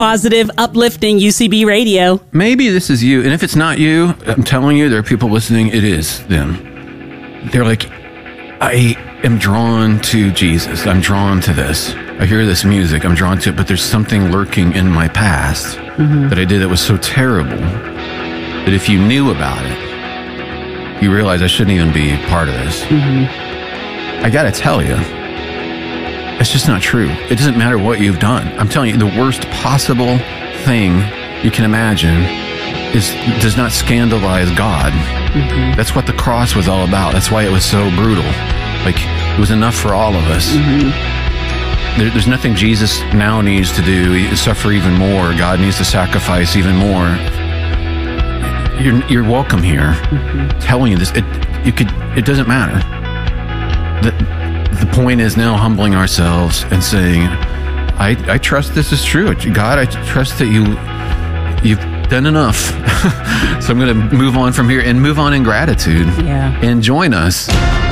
positive, uplifting UCB radio. Maybe this is you. And if it's not you, I'm telling you, there are people listening. It is them. They're like, I am drawn to Jesus. I'm drawn to this. I hear this music. I'm drawn to it. But there's something lurking in my past that I did that was so terrible that if you knew about it, you realize I shouldn't even be part of this. I got to tell you, it's just not true. It doesn't matter what you've done. I'm telling you, the worst possible thing you can imagine does not scandalize God. That's what the cross was all about. That's why it was so brutal. Like, it was enough for all of us. There's nothing Jesus now needs to do. Suffer even more. God needs to sacrifice even more. You're welcome here. Telling you this, it doesn't matter. The point is now humbling ourselves and saying, I trust this is true. God, I trust that you've done enough. So I'm going to move on from here and move on in gratitude. Yeah. And join us